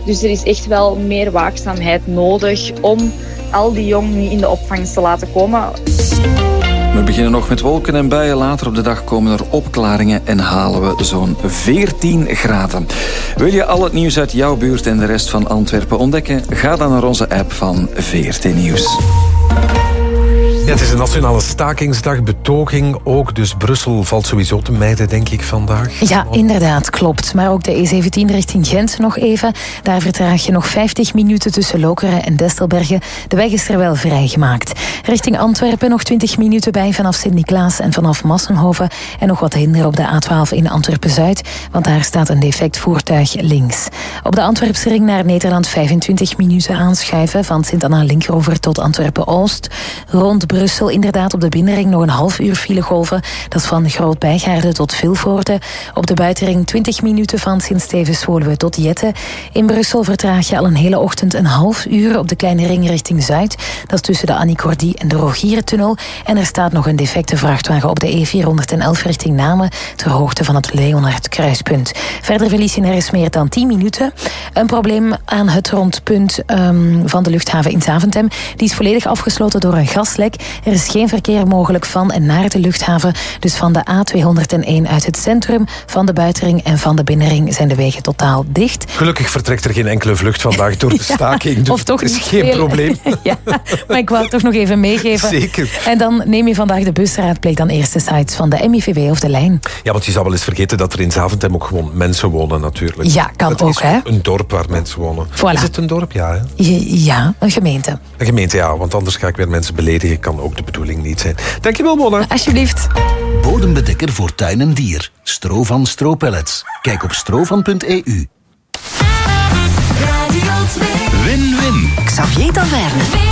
Dus er is echt wel meer waakzaamheid nodig om al die jongeren niet in de opvang te laten komen. We beginnen nog met wolken en buien. Later op de dag komen er opklaringen en halen we zo'n 14 graden. Wil je al het nieuws uit jouw buurt en de rest van Antwerpen ontdekken? Ga dan naar onze app van VRT Nieuws. Ja, het is een nationale stakingsdag, betoging ook. Dus Brussel valt sowieso te mijden, denk ik, vandaag. Ja, inderdaad, klopt. Maar ook de E17 richting Gent nog even. Daar vertraag je nog 50 minuten tussen Lokeren en Destelbergen. De weg is er wel vrijgemaakt. Richting Antwerpen nog 20 minuten bij vanaf Sint-Niklaas en vanaf Massenhoven. En nog wat hinder op de A12 in Antwerpen-Zuid, want daar staat een defect voertuig links. Op de Antwerpse ring naar Nederland 25 minuten aanschuiven van Sint-Anna-Linkeroever tot Antwerpen-Oost. Rond Brussel inderdaad op de binnenring nog een half uur filegolven. Dat is van Groot-Bijgaarde tot Vilvoorde. Op de buitenring 20 minuten van Sint-Stevens-Woluwe tot Jette. In Brussel vertraag je al een hele ochtend een half uur op de kleine ring richting Zuid. Dat is tussen de Annie Cordy en de Rogierentunnel. En er staat nog een defecte vrachtwagen op de E411 richting Namen ter hoogte van het Leonard-kruispunt. Verder verlies je nergens meer dan 10 minuten. Een probleem aan het rondpunt van de luchthaven in Zaventem. Die is volledig afgesloten door een gaslek. Er is geen verkeer mogelijk van en naar de luchthaven. Dus van de A201 uit het centrum, van de buitenring en van de binnenring zijn de wegen totaal dicht. Gelukkig vertrekt er geen enkele vlucht vandaag door de staking. Dus of toch is niet geen veel. probleem. Ja, maar ik wou het toch nog even meegeven. Zeker. En dan neem je vandaag de bus, raadpleeg dan eerst de sites van de MIVB of de Lijn. Ja, want je zou wel eens vergeten dat er in Zaventem ook gewoon mensen wonen natuurlijk. Ja, kan het ook, is hè. Een dorp waar mensen wonen. Voilà. Is het een dorp? Ja, hè? Ja, een gemeente. Een gemeente, ja, want anders ga ik weer mensen beledigen. Kan ook de bedoeling niet zijn. Dankjewel, Mona. Alsjeblieft. Bodembedekker voor tuin en dier. Strovan Stropellets. Kijk op strovan.eu. Radio 2. Win-win. Xavier Taverne.